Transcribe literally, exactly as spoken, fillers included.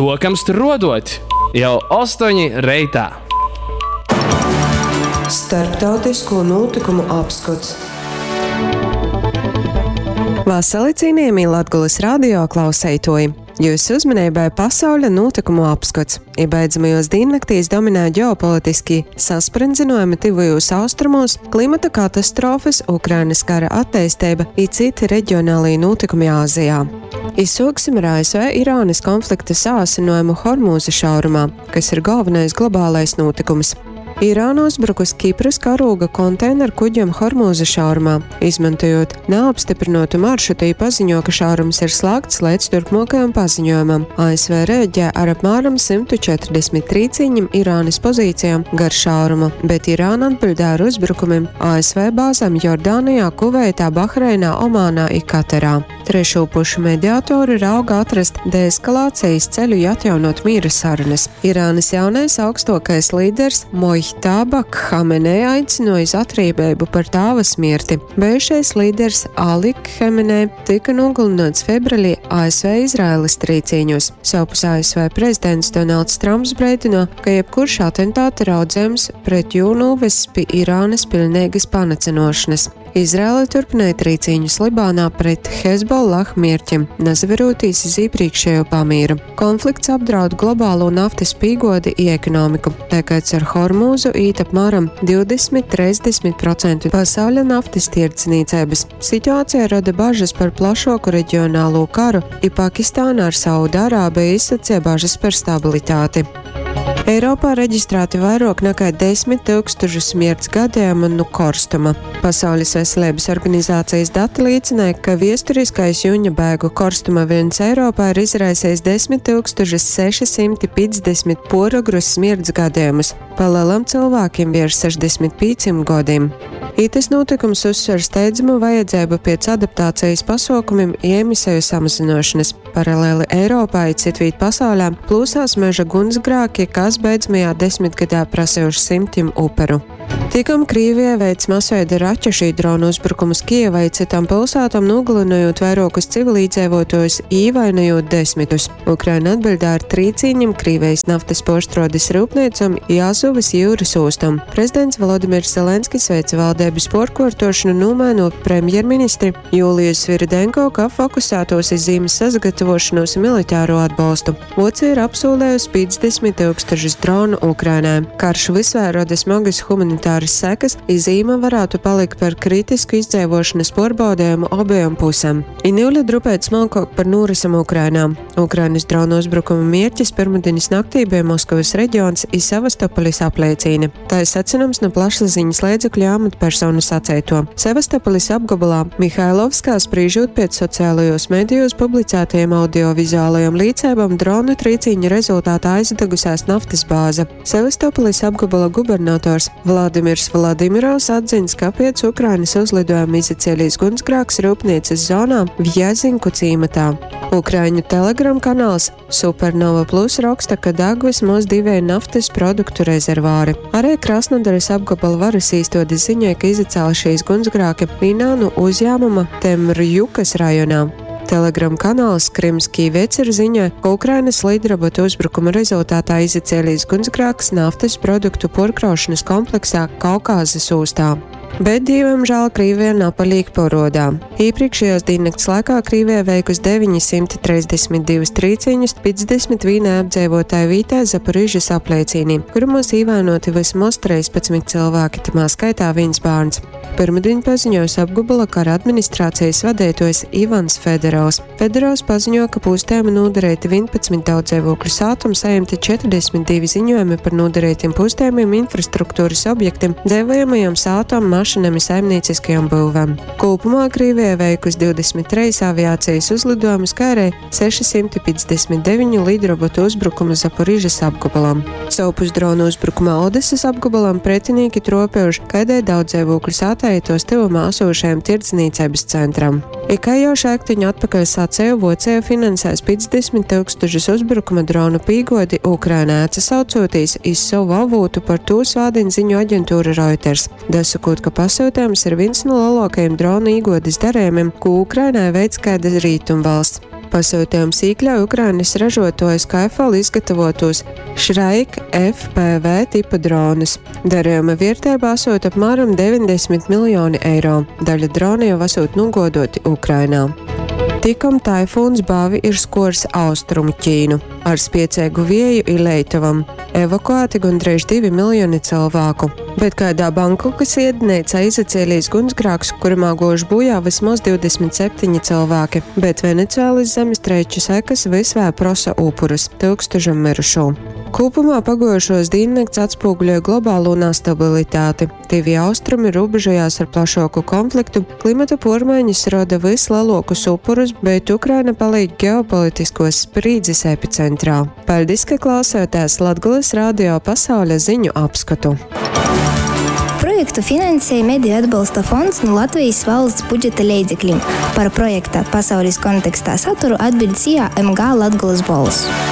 sokams tur rodot. Jau astoņi reitā. Starptautisko notikumu apskats. Vasali cienījamie Latgulis radio klausētoji. Jūsu uzmanībai pasaules notikumu apskats. Beidzamajos diennaktīs dominē ģeopolitiski saspringzinājumi tuvajos austrumos, klimata katastrofas, Ukrainas kara attīstība un citi reģionālie notikumi Āzijā. Izsūksim ar A S V Irānas konflikta sāsinājumu Hormūza šaurumā, kas ir galvenais globālais notikums. Irāna uzbrukus Kipras karoga konteineru kuģam Hormūza šaurumā, izmantojot neapstiprinātu maršrutu, paziņo, ka šaurums ir slēgts līdz turpmākajam paziņojumam. A S V reaģē ar apmēram simt četrdesmit trīcīņiem Irānas pozīcijām gar šaurumu, bet Irāna atbildē ar uzbrukumiem A S V bāzēm Jordānijā, Kuveitā, Bahreinā, Omānā un Katarā. Trešo pušu mediātori rauga atrast deeskalācijas ceļu un atjaunot mīra sarunas. Irānas jaunais augstākais līderis Mojtaba Khamenei aicināja uz atrībību par tāvas mirti. Bijušais līderis Ali Khamenei tika nogalināts februārī A S V Izraēlas trīcīņos. Savpus A S V prezidents Donalds Trumps brīdino, ka jebkurš atentāta raudzējums pret jū noves pie Irānas pilnīgas panacinošanas. Izraēla turpināja trīcīņus Libānā pret Hezbollah mierķiem, nesaverotīs uz iepriekšējo pamīru. Konflikts apdraud globālo naftas pīgodi un ekonomiku, tāpēc ar Hormūzu īt apmēram divdesmit līdz trīsdesmit procenti pasaules naftas tirdzniecības. Situācija rada bažas par plašāku reģionālo karu, un Pakistāna ar Saudārābiju izsacīja bažas par stabilitāti. Eiropā reģistrēti vairāk nekā desmit tūkstoši smirds gadījumu no korstuma. Pasaules veselības organizācijas dati liecināja, ka viesturiskais jūņa bēgu korstuma vilnis Eiropā ir izraisījis desmit tūkstoši seši simti piecdesmit porogrus smirds gadījumus, pa lielam cilvēkiem virs sešdesmit pieciem gadiem. Ītas notikums uzsver steidzamu vajadzību pēc adaptācijas pasākumiem un emisiju samazināšanas. Paralēli Eiropā un citvīt pasaulē plūsās meža gunsgrēki, kas beidzamajā desmitgadā prasījuši simtiem uperu. Tikam Krievija veic masveida raķešu dronu uzbrukumus Kijevai citām pilsētām, nogalinājot vairākus civilizētājus, ievainojot desmitus. Ukraina atbildē ar trīcīņiem Krievijas naftas poštrodes rūpniecam un Azovas jūras ostam. Prezidents Volodimirs Zelenskis veica valdības pārkārtošanu, nomainot premjerministri Juliju Svirdenko, kā fokusētos uz zīmes sagatavošanos un militāro atbalstu. Vācija ir apsolējusi piecdesmit tūkstošus dronu Ukrainai. Karš visvēr rada smagas humanitāras sekas, zīme varētu palikt par kritisku izdzīvošanas pārbaudījumu abiem pusēm. Iņuļa drupēt smalkāk par nūrisam Ukrainā. Ukrainas dronu uzbrukuma mierķis pirmdienas naktī bija Moskavas reģions un Sevastopolis apliecina. Tā ir secinājums no plašsaziņas līdzekļu amatpersonu sacīto. Sevastopolis apgabalā Mihailovskā sprīžot pēc sociālajos medijos publicētajiem audiovizuālajiem līdzībām dronu trīcīņu rezultātā aizdegusies naftas bāze. Sevastopolis apgabala gubernators Vladimirs Vladimirovs atzins, ka pēc Ukrainas uzlidojuma izcēlīs gunsgrēks rūpnīcas zonā Vjazinku cīmatā. Ukraiņu telegram kanāls Supernova Plus raksta, ka deg vismaz divi naftas produktu rezervāri. Arī Krasnodaras apgabala varas īstodi ziņoja, ka izcēla šīs gunsgrēki Vīnā no uzņēmuma Temrjukas rajonā. Telegram kanāls Krimskī Vecir ziņoja, ka Ukrainas līderrobotu uzbrukuma rezultātā izcēlīs gunsgrēks naftas produktu pārkraušanas kompleksā Kaukāzes ostā. Bet divam žēl Krievija nav palīgi porodā. Iepriekšējos diennakts laikā Krievija veikus deviņsimt trīsdesmit divus trīcīņus piecdesmit vienai apdzīvotāju vītā Zaporižas apliecīnī, kurumos ievainoti vismaz trīspadsmit cilvēki, tamā skaitā viens bērns. Pirmdien paziņojis apgabala kara administrācijas vadītājs Ivans Federovs. Federovs paziņoja, ka pūstējumi nodarīti vienpadsmit daudzdzīvokļu sātumi, saimti četrdesmit divi ziņojumi par nodarītiem pūstējumiem infrastruktūras objektiem, dzīvojamajām sātām, mašinām un saimnieciskajām būvēm. Kopumā Krievija veikus divdesmit trīs aviācijas uzlidojumus, kā arī sešsimt piecdesmit deviņi līderrobotu uzbrukumu Zaporižas apgabalam. Savpus dronu uzbrukumā Odesas apgabalam pretinieki tropējuši kaidai daudzdzīvokļu sātām tos tuvumā esošajam tirdzniecības centram. Kā jau šēktiņu atpakaļ sacēja, Vācija finansēs piecdesmit tūkstošus uzbrukuma dronu pīgodi Ukrainā, atsaucoties iz savu avotu, par to svādiņu ziņu aģentūra Reuters. Dasakot, ka pasūtījums ir viens no lielākajiem dronu īgodes darījumiem, ko Ukrainai veic kāda rītumvalsts. Pasūtījums iekļauj Ukrainas ražotāju Skyfall izgatavotos Shrike F P V tipa dronus. Darījuma vērtība esot apmēram deviņdesmit miljoni eiro. Daļa drona jau esot nogodoti Ukrainā. Tikam taifūns bāvi ir skors austrumu Ķīnu. Ar spiecēgu vieju ir Leitavam. Evakuēti gandrīz divi miljoni cilvēku. Bet kādā Bankokas iednēcā izacēlīs gunsgrāks, kuramā gož bojā vismaz divdesmit septiņi cilvēki, bet Venecuēlas zemestreču sekas visvēr prosa upurus – tūkstošam mirušo. Kopumā pagojušos diennakts atspūguļoja globālo nestabilitāti. Divi austrumi robežojās ar plašāku konfliktu, klimata pormaiņas roda vislielākus upurus, bet Ukraina palīk ģeopolitiskos sprīdzes epicentrā. Paldies, ka klausāties Latgulis radio pasaules ziņu apskatu. Projektu finansēja Mediju atbalsta fonds no Latvijas valsts budžeta līdzekļiem. Par projekta pasaules kontekstā saturu atbildēja M G Latgulis balss.